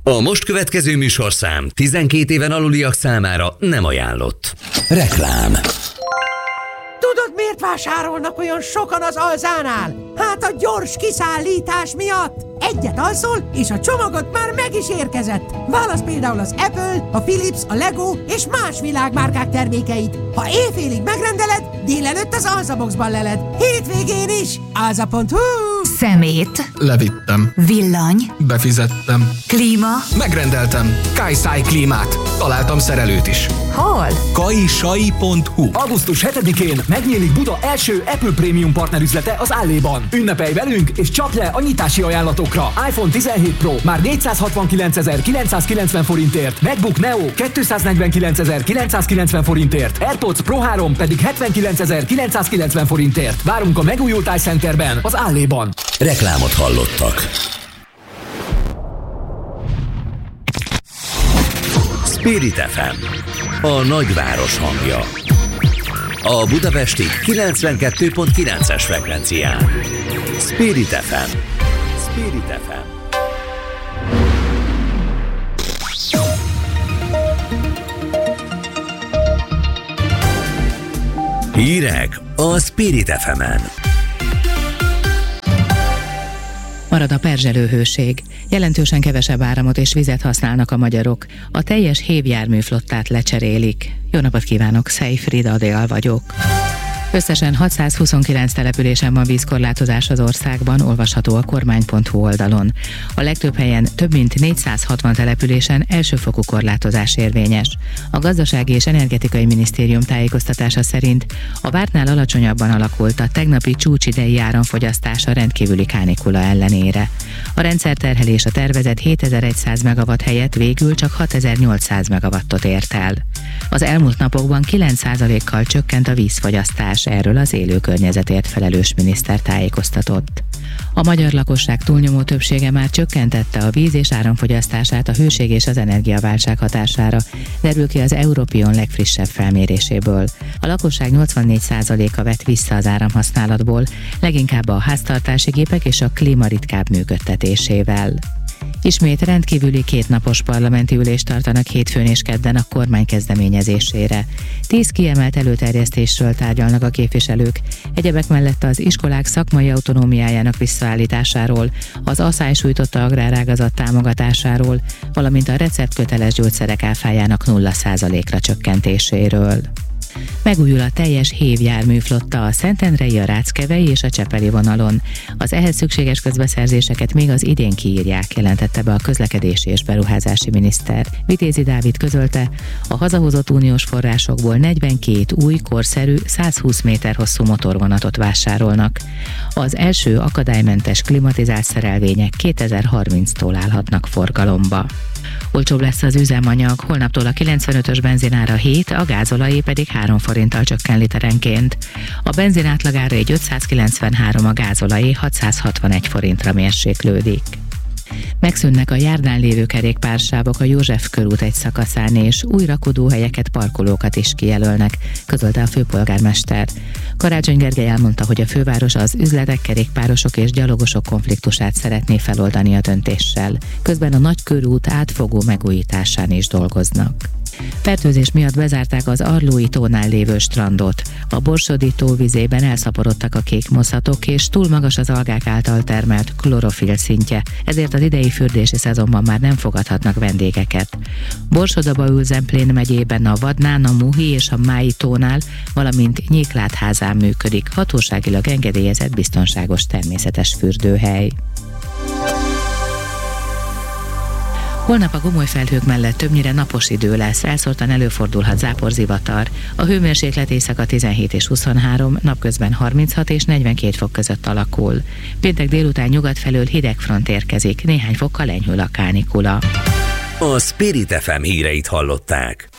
A most következő műsorszám 12 éven aluliak számára nem ajánlott. Reklám. Tudod, miért vásárolnak olyan sokan az Alzánál? Hát a gyors kiszállítás miatt. Egyet alszol, és a csomagot már meg is érkezett. Válasz például az Apple, a Philips, a Lego és más világmárkák termékeit. Ha éjfélig megrendeled, délelőtt az Alzaboxban leled. Hétvégén is. Alza.hu. Szemét. Levittem. Villany. Befizettem. Klíma. Megrendeltem. Kajszáj klímát. Találtam szerelőt is. Hol? Kajsai.hu. Augusztus 7-én megnyílik Buda első Apple Premium partnerüzlete az Alléban. Ünnepelj velünk, és csapj le a nyitási ajánlatokra. iPhone 17 Pro már 469.990 forintért, MacBook Neo 249.990 forintért, AirPods Pro 3 pedig 79.990 forintért. Várunk a megújult iCenterben, az Alléban. Reklámot hallottak. Spirit FM, a nagyváros hangja. A budapesti 92.9-es frekvencián. Spirit FM. Spirit FM. Hírek a Spirit FM-en. Marad a perzselőhőség. Jelentősen kevesebb áramot és vizet használnak a magyarok. A teljes hévjárműflottát lecserélik. Jó napot kívánok, Szejfrid Adél vagyok. Összesen 629 településen van vízkorlátozás az országban, olvasható a kormány.hu oldalon. A legtöbb helyen több mint 460 településen elsőfokú korlátozás érvényes. A Gazdasági és Energetikai Minisztérium tájékoztatása szerint a vártnál alacsonyabban alakult a tegnapi csúcsidei áramfogyasztás a rendkívüli kánikula ellenére. A rendszerterhelés a tervezett 7100 megawatt helyett végül csak 6800 megawattot ért el. Az elmúlt napokban 9%-kal csökkent a vízfogyasztás, erről az élő környezetért felelős miniszter tájékoztatott. A magyar lakosság túlnyomó többsége már csökkentette a víz- és áramfogyasztását a hőség és az energiaválság hatására, derül ki az Europion legfrissebb felméréséből. A lakosság 84%-a vett vissza az áramhasználatból, leginkább a háztartási gépek és a klíma ritkább működtetésével. Ismét rendkívüli kétnapos parlamenti ülést tartanak hétfőn és kedden a kormány kezdeményezésére. 10 kiemelt előterjesztésről tárgyalnak a képviselők, egyebek mellett az iskolák szakmai autonómiájának visszaállításáról, az asszály sújtotta agrárágazat támogatásáról, valamint a receptköteles gyógyszerek áfájának 0%-ra csökkentéséről. Megújul a teljes hévjárműflotta a Szentendrei, a Ráckevei és a Csepeli vonalon. Az ehhez szükséges közbeszerzéseket még az idén kiírják, jelentette be a közlekedési és beruházási miniszter. Vitézi Dávid közölte, a hazahozott uniós forrásokból 42 új, korszerű, 120 méter hosszú motorvonatot vásárolnak. Az első akadálymentes klimatizált szerelvények 2030-tól állhatnak forgalomba. Olcsóbb lesz az üzemanyag, holnaptól a 95-ös benzinára 7, a gázolajé pedig 3 forinttal csökken literenként. A benzin átlagára egy 593, a gázolajé 661 forintra mérséklődik. Megszűnnek a járdán lévő kerékpársávok a József körút egy szakaszán, és új rakodóhelyeket, parkolókat is kijelölnek, közölte a főpolgármester. Karácsony Gergely elmondta, hogy a főváros az üzletek, kerékpárosok és gyalogosok konfliktusát szeretné feloldani a döntéssel. Közben a Nagykörút átfogó megújításán is dolgoznak. Fertőzés miatt bezárták az Arlói tónál lévő strandot. A Borsodi tó vizében elszaporodtak a kék moszatok, és túl magas az algák által termelt klorofil szintje, ezért az idei fürdési szezonban már nem fogadhatnak vendégeket. Borsod-Abaúj-Zemplén megyében a Vadnán, a Muhi és a Mái tónál, valamint Nyéklátházán működik hatóságilag engedélyezett biztonságos természetes fürdőhely. Holnap a gomoly felhők mellett többnyire napos idő lesz, elszórtan előfordulhat záporzivatar. A hőmérséklet éjszaka 17 és 23, napközben 36 és 42 fok között alakul. Péntek délután nyugat felől hideg front érkezik, néhány fokkal enyhül a kánikula. A Spirit FM híreit hallották.